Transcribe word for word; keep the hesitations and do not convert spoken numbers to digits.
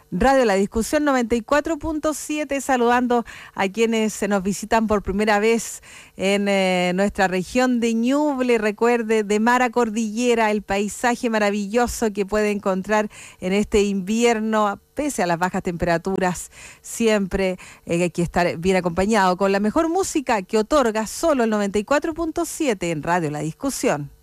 Radio La Discusión noventa y cuatro punto siete, saludando a quienes se nos visitan por primera vez en eh, nuestra región de Ñuble. Recuerde, de mar a cordillera, el paisaje maravilloso que puede encontrar en este invierno, pese a las bajas temperaturas. Siempre eh, hay que estar bien acompañado con la mejor música que otorga solo el noventa y cuatro punto siete en Radio La Discusión.